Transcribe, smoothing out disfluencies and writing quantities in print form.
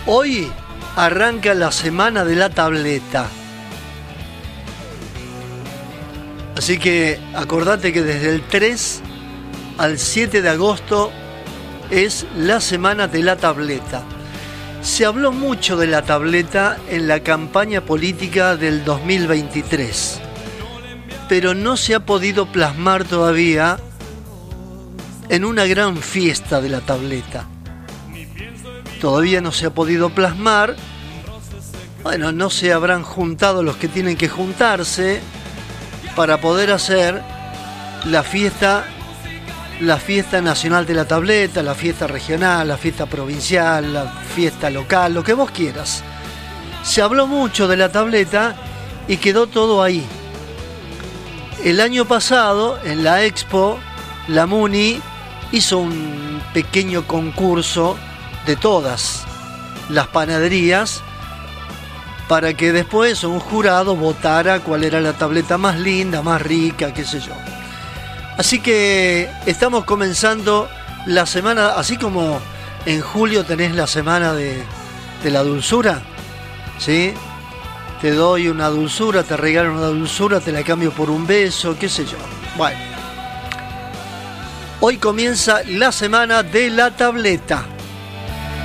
Hoy arranca la semana de la tableta. Así que acordate que desde el 3 al 7 de agosto es la semana de la tableta. Se habló mucho de la tableta en la campaña política del 2023, pero no se ha podido plasmar todavía en una gran fiesta de la tableta. Todavía no se ha podido plasmar. Bueno, no se habrán juntado los que tienen que juntarse para poder hacer la fiesta nacional de la tableta, la fiesta regional, la fiesta provincial, la fiesta local, lo que vos quieras. Se habló mucho de la tableta y quedó todo ahí. El año pasado, en la Expo, la Muni hizo un pequeño concurso de todas las panaderías para que después un jurado votara cuál era la tableta más linda, más rica, qué sé yo. Así que estamos comenzando la semana, así como en julio tenés la semana de la dulzura, ¿sí? Te doy una dulzura, te regalo una dulzura, te la cambio por un beso, qué sé yo. Bueno, hoy comienza la semana de la tableta.